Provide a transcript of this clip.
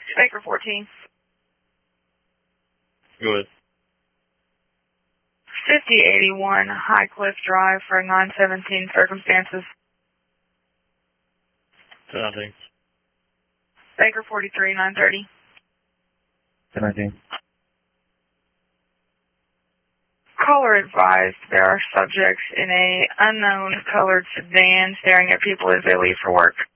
Baker 14. Go ahead. 5081 High Cliff Drive for 917 circumstances. 1019. Baker 43, 930. 1019. Caller advised there are subjects in a unknown colored sedan staring at people as they leave for work.